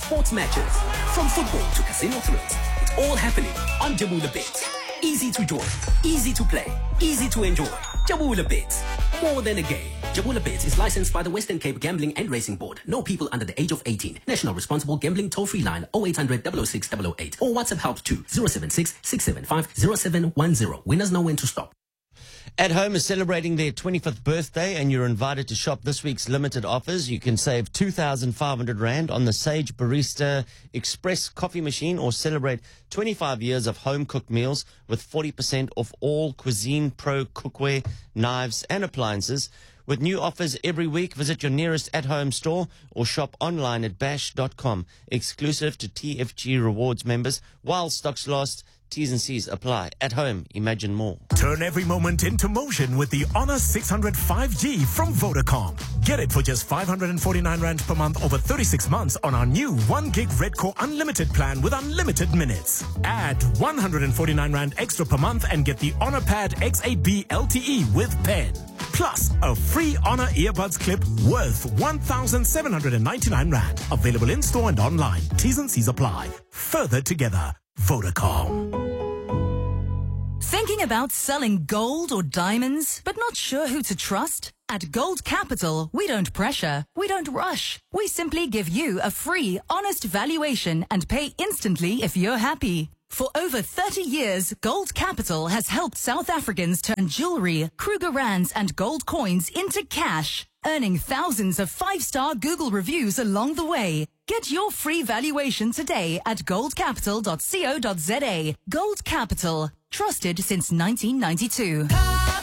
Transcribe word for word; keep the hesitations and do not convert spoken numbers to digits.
sports matches. From football to casino thrills, it's all happening on Jabula Bets. Easy to join, easy to play, easy to enjoy. Jabula Bets, more than a game. Jabula Bets is licensed by the Western Cape Gambling and Racing Board. No people under the age of eighteen. National Responsible Gambling Toll-Free line oh eight hundred, double oh six, double oh eight or WhatsApp help to zero seven six, six seven five, zero seven one zero. Winners know when to stop. At Home is celebrating their twenty-fifth birthday and you're invited to shop this week's limited offers. You can save two thousand five hundred rand on the Sage Barista Express coffee machine or celebrate twenty-five years of home-cooked meals with forty percent off all Cuisine Pro cookware, knives and appliances. With new offers every week, visit your nearest at-home store or shop online at bash dot com. Exclusive to T F G Rewards members. While stocks last, T's and C's apply. At Home, imagine more. Turn every moment into motion with the Honor six hundred five G from Vodacom. Get it for just five hundred forty-nine rand per month over thirty-six months on our new one gig Red Core Unlimited plan with unlimited minutes. Add one hundred forty-nine rand extra per month and get the Honor Pad X eight B L T E with pen. Plus, a free Honor earbuds clip worth one thousand seven hundred ninety-nine rand. Available in-store and online. T's and C's apply. Further together. Vodacom. Thinking about selling gold or diamonds, but not sure who to trust? At Gold Capital, we don't pressure, we don't rush. We simply give you a free, honest valuation and pay instantly if you're happy. For over thirty years, Gold Capital has helped South Africans turn jewelry, Kruger Rands and gold coins into cash, earning thousands of five-star Google reviews along the way. Get your free valuation today at gold capital dot co dot za. Gold Capital, trusted since nineteen ninety-two.